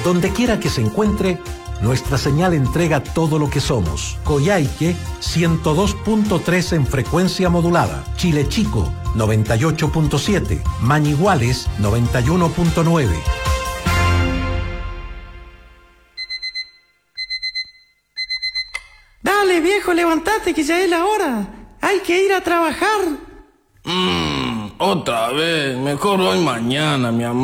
Donde quiera que se encuentre, nuestra señal entrega todo lo que somos. Coyhaique 102.3 en frecuencia modulada. Chile Chico 98.7. Mañiguales 91.9. Dale, viejo, levántate que ya es la hora. Hay que ir a trabajar. Otra vez. Mejor hoy mañana, mi amor.